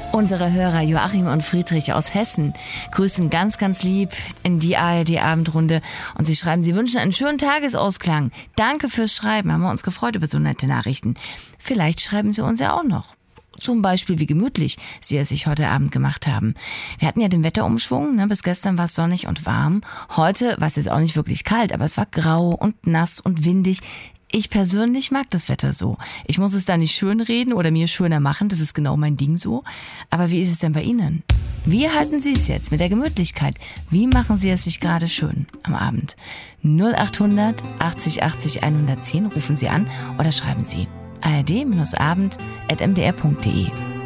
Unsere Hörer Joachim und Friedrich aus Hessen grüßen ganz, ganz lieb in die ARD-Abendrunde und sie schreiben, sie wünschen einen schönen Tagesausklang. Danke fürs Schreiben, haben wir uns gefreut über so nette Nachrichten. Vielleicht schreiben Sie uns ja auch noch. Zum Beispiel, wie gemütlich Sie es sich heute Abend gemacht haben. Wir hatten ja den Wetterumschwung, bis gestern war es sonnig und warm. Heute war es jetzt auch nicht wirklich kalt, aber es war grau und nass und windig. Ich persönlich mag das Wetter so. Ich muss es da nicht schönreden oder mir schöner machen, das ist genau mein Ding so. Aber wie ist es denn bei Ihnen? Wie halten Sie es jetzt mit der Gemütlichkeit? Wie machen Sie es sich gerade schön am Abend? 0800 80 80 110 rufen Sie an oder schreiben Sie ard-abend@mdr.de.